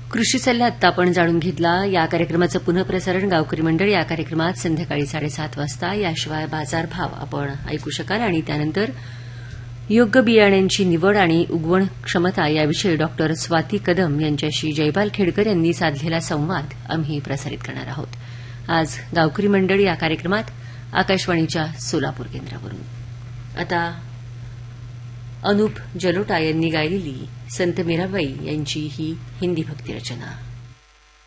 कृषी सल्ला आत्ता आपण जाणून घेतला. या कार्यक्रमाचं पुनःप्रसारण गावकरी मंडळ या कार्यक्रमात संध्याकाळी 7:30 वाजता. याशिवाय बाजारभाव आपण ऐकू शकाल आणि त्यानंतर योग्य बियाण्यांची निवड आणि उगवण क्षमता याविषयी डॉक्टर स्वाती कदम यांच्याशी जयपाल खेडकर यांनी साधलेला संवाद आम्ही प्रसारित करणार आहोत. आज गावकरी मंडळ या कार्यक्रमात आकाशवाणीच्या सोलापूर केंद्रावरून. आता अनुप जलोटा यांनी गायलेली संत मीराबाई यांची ही हिंदी भक्ती रचना.